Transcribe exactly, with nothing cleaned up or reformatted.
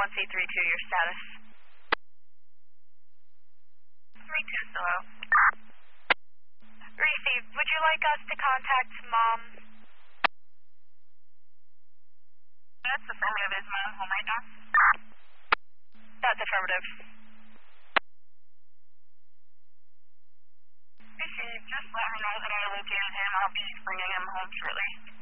one C three two, your status. three two, still out. Receive. Would you like us to contact Mom? That's affirmative. Is Mom home right now? That's affirmative. Receive. Just let her know that I located him. I'll be bringing him home shortly.